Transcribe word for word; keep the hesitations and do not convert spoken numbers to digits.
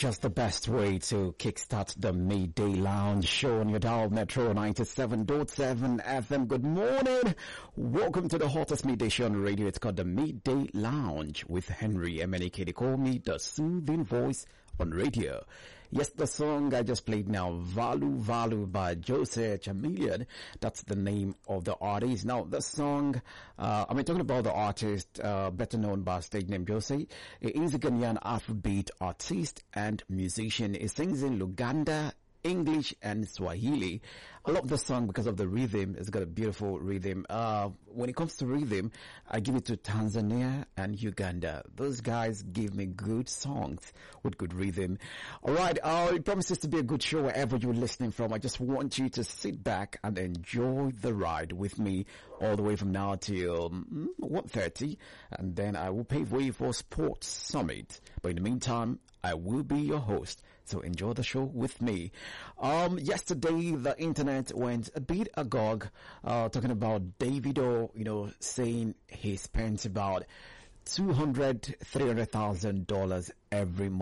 just the best way to kickstart the Midday Lounge show on your dial Metro ninety-seven point seven F M. Good morning. Welcome to the hottest midday show on radio. It's called the Midday Lounge with Henry Emenike. They call me the soothing voice on radio. Yes, the song I just played now, Valu Valu by Jose Chameleon. That's the name of the artist. Now, the song, uh, I'm talking about the artist, uh, better known by stage name Jose. He is a Ghanaian Afrobeat artist and musician. He sings in Luganda, English and Swahili. I love the song because of the rhythm. It's got a beautiful rhythm. Uh, when it comes to rhythm, I give it to Tanzania and Uganda. Those guys give me good songs with good rhythm. Alright, uh, it promises to be a good show wherever you're listening from. I just want you to sit back and enjoy the ride with me all the way from now till mm, one thirty. And then I will pave way for Sports Summit. But in the meantime, I will be your host. So enjoy the show with me. Um, yesterday, the internet went a bit agog, uh, talking about Davido, you know, saying he spends about two hundred, three hundred thousand dollars every month